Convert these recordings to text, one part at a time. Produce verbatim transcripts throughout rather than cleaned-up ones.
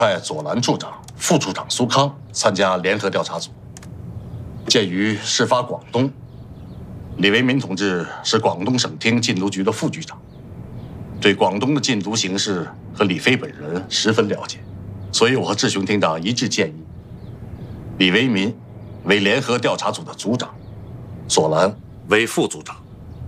派左蓝处长、副处长苏康参加联合调查组。鉴于事发广东，李维民同志是广东省厅禁毒局的副局长，对广东的禁毒形势和李飞本人十分了解，所以我和志雄厅长一致建议，李维民为联合调查组的组长，左蓝为副组长。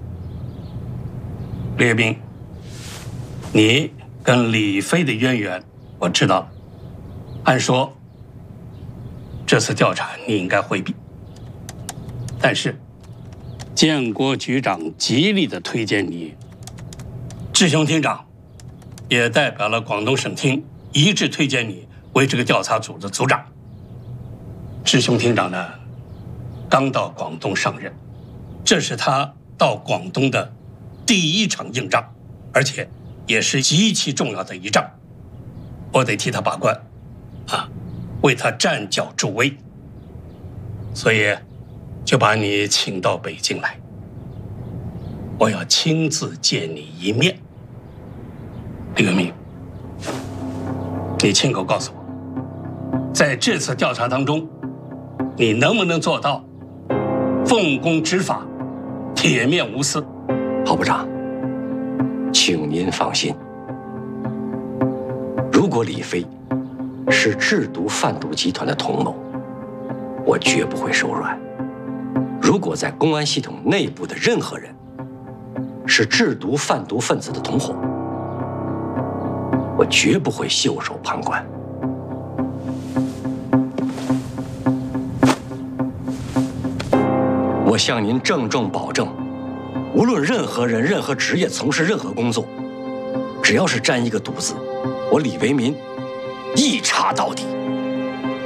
李卫民，你跟李飞的渊源我知道了，按说这次调查你应该回避，但是建国局长极力的推荐你，志雄厅长也代表了广东省厅一致推荐你为这个调查组的组长。志雄厅长呢，刚到广东上任，这是他到广东的第一场硬仗，而且也是极其重要的一仗，我得替他把关，啊，为他站脚助威，所以就把你请到北京来，我要亲自见你一面。李维民，你亲口告诉我，在这次调查当中，你能不能做到奉公执法、铁面无私？ 郝部长，请您放心，如果李飞是制毒贩毒集团的同谋，我绝不会手软；如果在公安系统内部的任何人是制毒贩毒分子的同伙，我绝不会袖手旁观。我向您郑重保证，无论任何人、任何职业从事任何工作，只要是沾一个毒字，我李维民一查到底。